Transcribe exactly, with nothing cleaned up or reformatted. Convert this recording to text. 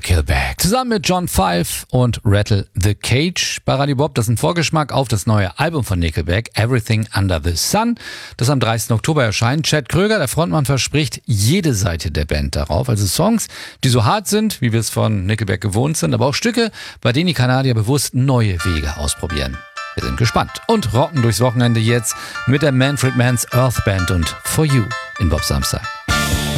Nickelback. Zusammen mit John Five und Rattle the Cage bei Radio Bob. Das ist ein Vorgeschmack auf das neue Album von Nickelback, Everything Under the Sun, das am dreißigsten Oktober erscheint. Chad Kroeger, der Frontmann, verspricht jede Seite der Band darauf. Also Songs, die so hart sind, wie wir es von Nickelback gewohnt sind, aber auch Stücke, bei denen die Kanadier bewusst neue Wege ausprobieren. Wir sind gespannt und rocken durchs Wochenende jetzt mit der Manfred Mann's Earth Band und For You in Bob Samstag.